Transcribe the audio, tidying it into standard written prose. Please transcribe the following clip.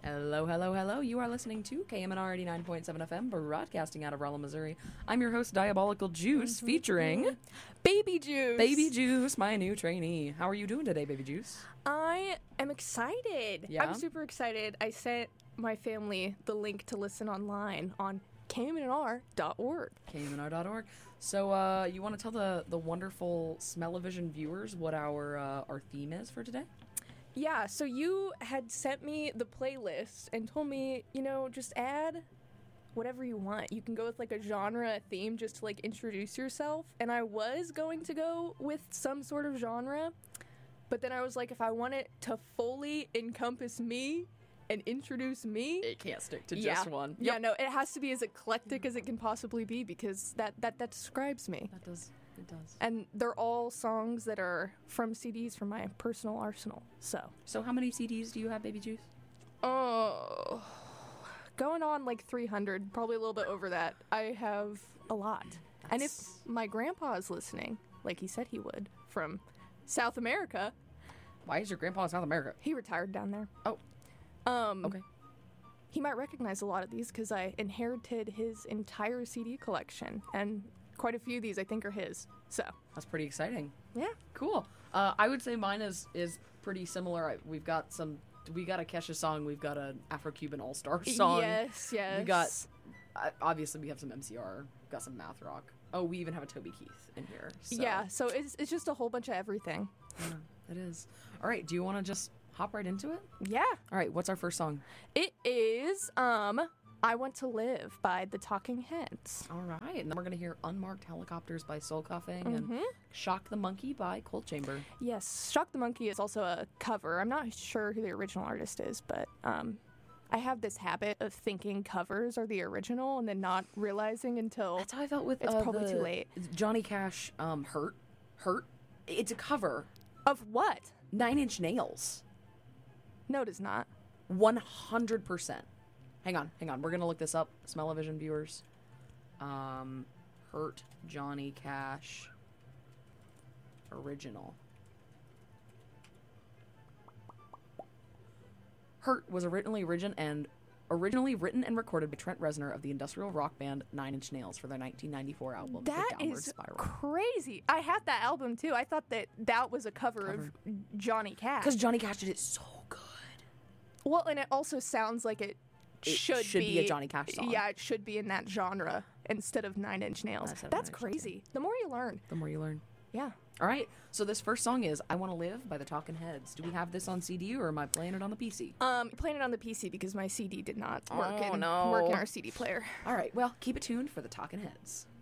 Hello, hello, hello. You are listening to KMNR 89.7 FM, broadcasting out of Rolla, Missouri. I'm your host, Diabolical Juice, featuring Baby Juice. Baby Juice, my new trainee. How are you doing today, Baby Juice? I am excited. Yeah? I'm super excited. I sent my family the link to listen online on KMNR.org. KMNR.org. So, you want to tell the wonderful Smell-O-Vision viewers what our theme is for today? Yeah, so you had sent me the playlist and told me, just add whatever you want. You can go with like a genre theme just to like introduce yourself. And I was going to go with some sort of genre, but then I was like, if I want it to fully encompass me and introduce me, It can't stick to just one. Yeah, no, it has to be as eclectic as it can possibly be because that describes me. It does. And they're all songs that are from CDs from my personal arsenal. So how many CDs do you have, Baby Juice? Oh, going on like 300, probably a little bit over that. I have a lot. And if my grandpa is listening, like he said he would, from South America. Why is your grandpa in South America? He retired down there. Oh. Okay. He might recognize a lot of these because I inherited his entire CD collection, and quite a few of these I think are his. So That's pretty exciting. yeah. Cool. I would say mine is pretty similar. We got a Kesha song. We've got an Afro-Cuban All-Star song. Yes. We got, obviously we have some MCR, got some math rock. Oh, we even have a Toby Keith in here. So. Yeah, so it's just a whole bunch of everything. Yeah, it is. All right, do you want to just hop right into it? Yeah. All right, what's our first song? It is I Want to Live by the Talking Heads. All right, and then we're going to hear Unmarked Helicopters by Soul Coughing and Shock the Monkey by Cold Chamber. Yes, Shock the Monkey is also a cover. I'm not sure who the original artist is, but I have this habit of thinking covers are the original and then not realizing until That's how I felt with it's probably too late. Johnny Cash, Hurt. It's a cover. Of what? 9 Inch Nails. No, it is not. 100%. Hang on. We're going to look this up. Smell-O-Vision viewers. Hurt, Johnny Cash, original. Hurt was originally written and recorded by Trent Reznor of the industrial rock band 9 Inch Nails for their 1994 album, That The Downward is Spiral. crazy. I had that album too. I thought that was a cover of Johnny Cash. Because Johnny Cash did it so good. Well, and it also sounds like it should be a Johnny Cash song. Yeah, it should be in that genre instead of 9 Inch Nails. That's crazy. The more you learn. The more you learn. Yeah. All right, so this first song is I Want to Live by the Talking Heads. Do we have this on CD or am I playing it on the PC? Playing it on the PC because my CD did not work Oh, in no. work in our CD player. All right, well, keep it tuned for the Talking Heads.